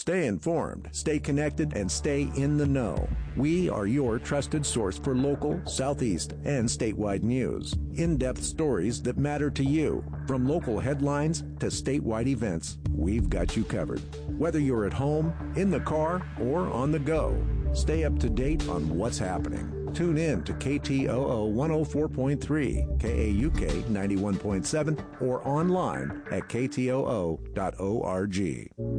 Stay informed, stay connected, and stay in the know. We are your trusted source for local, Southeast, and statewide news. In-depth stories that matter to you. From local headlines to statewide events, we've got you covered. Whether you're at home, in the car, or on the go, stay up to date on what's happening. Tune in to KTOO 104.3, KAUK 91.7, or online at ktoo.org.